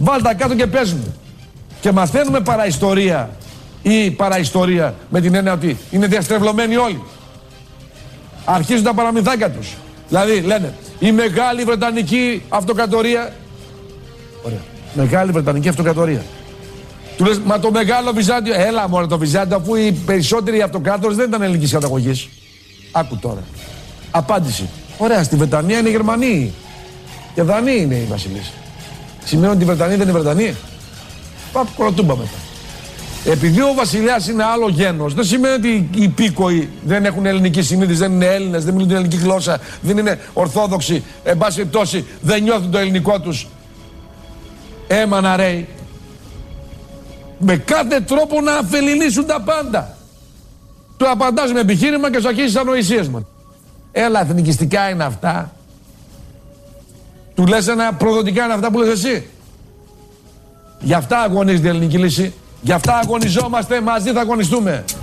Βάλτα κάτω και παίζουμε. Και μαθαίνουμε παραιστορία ή παραιστορία με την έννοια ότι είναι διαστρεβλωμένοι όλοι. Αρχίζουν τα παραμυθάκια τους. Δηλαδή λένε η Μεγάλη Βρετανική Αυτοκρατορία. Ωραία. Μεγάλη Βρετανική Αυτοκρατορία. Του λες, μα το Μεγάλο Βυζάντιο. Έλα μόνο το Βυζάντιο, αφού οι περισσότεροι αυτοκράτορες δεν ήταν ελληνικής καταγωγής. Άκου τώρα. Απάντηση. Ωραία, στη Βρετανία είναι οι Γερμανοί. Και Δανείοι είναι οι βασιλείς. Σημαίνει ότι η Βρετανία δεν είναι Βρετανία. Πάμε κοροτούμπα μετά. Επειδή ο βασιλιάς είναι άλλο γένος, δεν σημαίνει ότι οι υπήκοοι δεν έχουν ελληνική συνείδηση, δεν είναι Έλληνες, δεν μιλούν την ελληνική γλώσσα, δεν είναι ορθόδοξοι, εν πάση περιπτώσει δεν νιώθουν το ελληνικό τους αίμα να ρέει. Με κάθε τρόπο να αφελιλήσουν τα πάντα. Του απαντάς με επιχείρημα και σου αρχίζεις τις ανοησίες μας. Έλα, εθνικιστικά είναι αυτά. Του λες ένα προδοτικά είναι αυτά που λες εσύ. Γι' αυτά αγωνίζεται η ελληνική λύση. Γι' αυτά αγωνιζόμαστε, μαζί θα αγωνιστούμε.